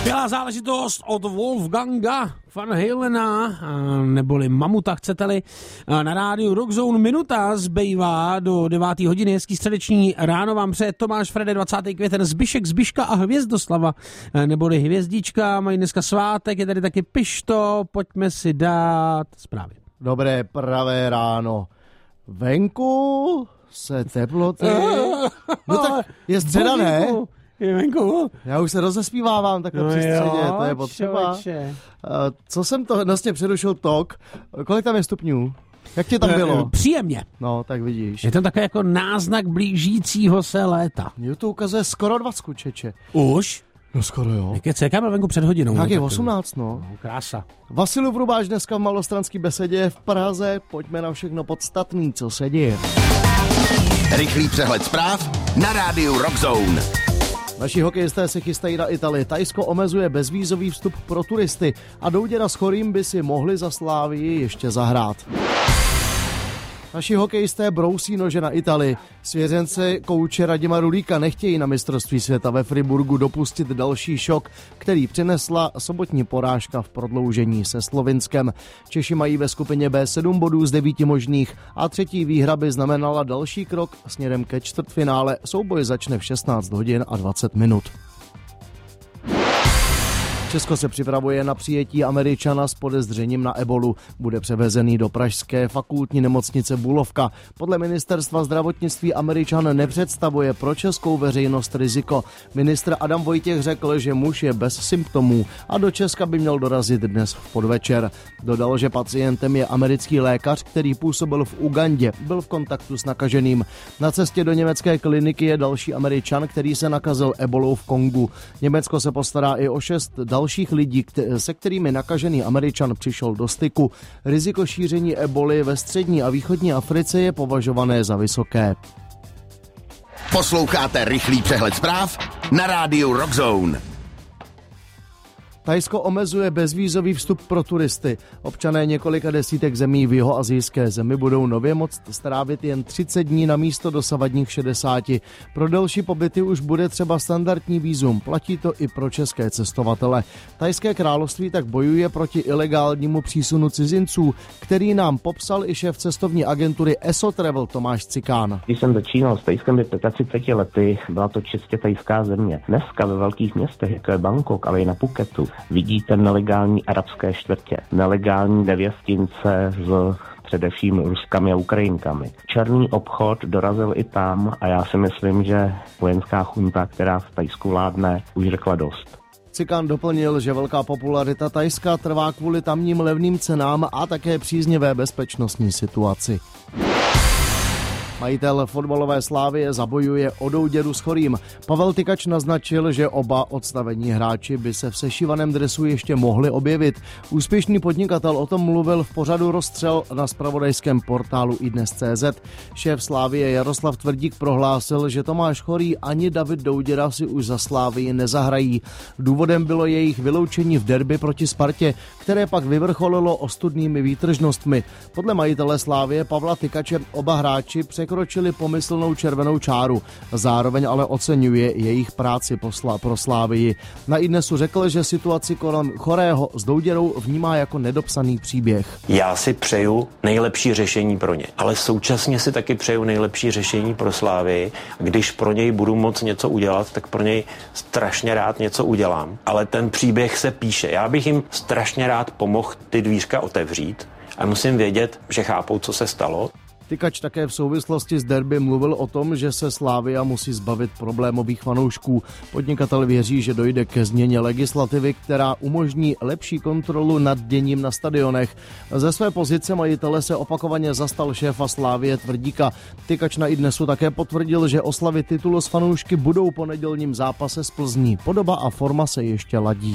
Skvělá záležitost od Wolfganga Van Halena, neboli Mamuta, chcete-li. Na rádiu Rockzone minuta zbývá do 9. hodiny. Hezký středeční ráno vám přeje Tomáš Frede, 20. květen, Zbyšek, Zbyška a Hvězdoslava, neboli Hvězdička. Mají dneska svátek, je tady taky Pišto. Pojďme si dát zprávy. Dobré pravé ráno. Venku se teploty... No tak je středa, ne? Je venku. Já už se rozespívávám takhle při středě, to je potřeba. Co jsem to vlastně přerušil tok? Kolik tam je stupňů? Jak tě tam bylo? Příjemně. No, tak vidíš. Je to takový jako náznak blížícího se léta. Mně to ukazuje skoro 20, čeče. Už? No skoro jo. Jak je CK byl venku před hodinou. Tak je 18, no. Krása. Vasil Vrubáš dneska v Malostranský besedě v Praze. Pojďme na všechno podstatný, co se děje. Rychlý přehled zpráv na rádiu Rockzone. Naši hokejisté se chystají na Itálii. Tajsko omezuje bezvízový vstup pro turisty a Douděra s Chorým by si mohli za Slávii ještě zahrát. Naši hokejisté brousí nože na Itálii. Svěřence kouče Radima Rulíka nechtějí na mistrovství světa ve Friburgu dopustit další šok, který přinesla sobotní porážka v prodloužení se Slovinskem. Češi mají ve skupině B 7 bodů z 9 možných a třetí výhra by znamenala další krok směrem ke čtvrtfinále. Souboj začne v 16 hodin a 20 minut. Česko se připravuje na přijetí Američana s podezřením na ebolu. Bude převezený do pražské fakultní nemocnice Bulovka. Podle ministerstva zdravotnictví Američan nepředstavuje pro českou veřejnost riziko. Ministr Adam Vojtěch řekl, že muž je bez symptomů a do Česka by měl dorazit dnes v podvečer. Dodal, že pacientem je americký lékař, který působil v Ugandě. Byl v kontaktu s nakaženým. Na cestě do německé kliniky je další Američan, který se nakazil ebolou v Kongu. Německo se postará i o 6 dalších lidí, se kterými nakažený Američan přišel do styku. Riziko šíření eboli ve střední a východní Africe je považované za vysoké. Posloucháte rychlý přehled zpráv na rádiu Rockzone. Tajsko omezuje bezvízový vstup pro turisty. Občané několika desítek zemí v jihoasijské zemi budou nově moct strávit jen 30 dní na místo dosavadních 60. Pro delší pobyty už bude třeba standardní vízum. Platí to i pro české cestovatele. Tajské království tak bojuje proti ilegálnímu přísunu cizinců, který nám popsal i šéf cestovní agentury ESO Travel Tomáš Cikán. Když jsem začínal s Tajskem před 35 lety, byla to čistě tajská země. Dneska ve velkých městech, jako je Bangkok, ale i na Phuketu, vidíte nelegální arabské čtvrtě, nelegální nevěstince s především Ruskami a Ukrajinkami. Černý obchod dorazil i tam a já si myslím, že vojenská chunta, která v Tajsku vládne, už řekla dost. Cikán doplnil, že velká popularita Tajska trvá kvůli tamním levným cenám a také příznivé bezpečnostní situaci. Majitel fotbalové Slávie zabojuje o Douděru s Chorým. Pavel Tykač naznačil, že oba odstavení hráči by se v sešívaném dresu ještě mohli objevit. Úspěšný podnikatel o tom mluvil v pořadu Rozstřel na zpravodajském portálu iDnes.cz. Šéf Slávie Jaroslav Tvrdík prohlásil, že Tomáš Chorý ani David Douděra si už za Slávii nezahrají. Důvodem bylo jejich vyloučení v derby proti Spartě, které pak vyvrcholilo ostudnými výtržnostmi. Podle majitele Slávie Pavla Tykače oba hráči překročili pomyslnou červenou čáru. Zároveň ale oceňuje jejich práci pro Slávii. Na iDnesu řekl, že situaci kolem Chorého s Douděrou vnímá jako nedopsaný příběh. Já si přeju nejlepší řešení pro ně, ale současně si taky přeju nejlepší řešení pro Slávii. Když pro něj budu moct něco udělat, tak pro něj strašně rád něco udělám. Ale ten příběh se píše. Já bych jim strašně rád pomohl ty dvířka otevřít a musím vědět, že chápou, co se stalo. Tykač také v souvislosti s derby mluvil o tom, že se Slavia musí zbavit problémových fanoušků. Podnikatel věří, že dojde ke změně legislativy, která umožní lepší kontrolu nad děním na stadionech. Ze své pozice majitele se opakovaně zastal šéfa Slavie Tvrdíka. Tykač na iDnesu také potvrdil, že oslavy titulu s fanoušky budou po nedělním zápase z Plzní. Podoba a forma se ještě ladí.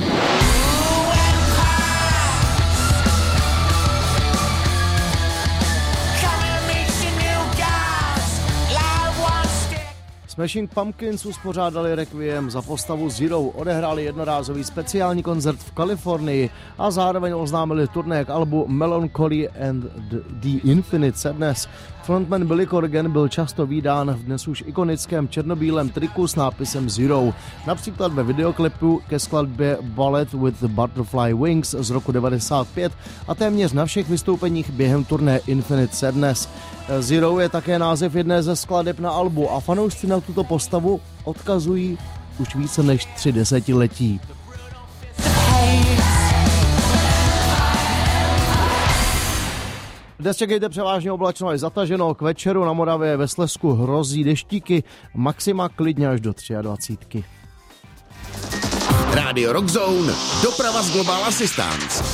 Smashing Pumpkins uspořádali requiem za postavu Zero, odehráli jednorázový speciální koncert v Kalifornii a zároveň oznámili turné k albu Melancholy and the Infinite Sadness. Frontman Billy Corgan byl často vídán v dnes už ikonickém černobílém triku s nápisem Zero, například ve videoklipu ke skladbě Ballet with the Butterfly Wings z roku 95 a téměř na všech vystoupeních během turné Infinite Sadness. Zero je také název jedné ze skladeb na albu a fanoušci na tuto postavu odkazují už více než 3 desetiletí. Dnes čekejte převážně oblačno až zataženo, k večeru na Moravě ve Slezsku hrozí deštíky, maxima klidně až do 23. Rádio Rockzone, doprava z Global Assistance.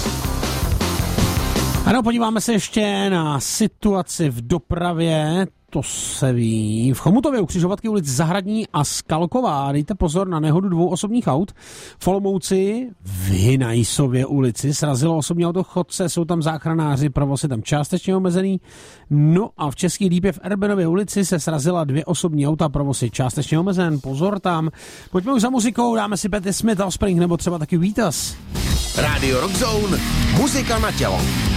Ano, podíváme se ještě na situaci v dopravě. To se ví. V Chomutově u křižovatky ulic Zahradní a Skalková dejte pozor na nehodu 2 osobních aut. V Olomouci v Hinajsově ulici srazilo osobní auto chodce, jsou tam záchranáři, provoz je tam částečně omezený. No a v Český Lípě v Erbenově ulici se srazila 2 osobní auta, provoz je částečně omezen. Pozor tam. Pojďme už za muzikou, dáme si Patti Smith, Offspring nebo třeba taky Vítas. Rádio Rockzone, muzika na tělo.